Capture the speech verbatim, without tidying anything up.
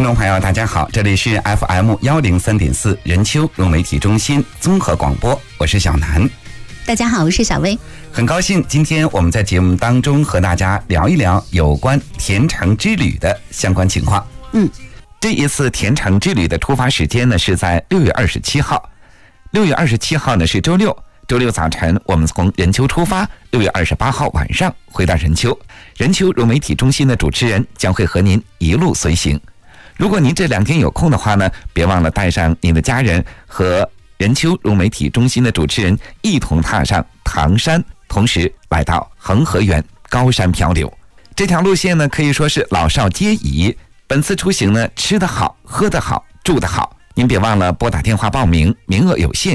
听众朋友大家好，这里是 F M 一零三点四 人丘融媒体中心综合广播，我是小南。 大家好，我是小薇。 很高兴今天我们在节目当中和大家聊一聊有关田城之旅的相关情况。 嗯， 这一次田城之旅的出发时间呢是在六月二十七号，六月二十七号呢是周六，周六早晨我们从人丘出发，六月二十八号晚上回到人丘。人丘融媒体中心的主持人将会和您一路随行。如果您这两天有空的话呢，别忘了带上您的家人和人丘融媒体中心的主持人一同踏上唐山，同时来到恒河源高山漂流。这条路线呢可以说是老少皆宜，本次出行呢吃得好喝得好住得好，您别忘了拨打电话报名，名额有限，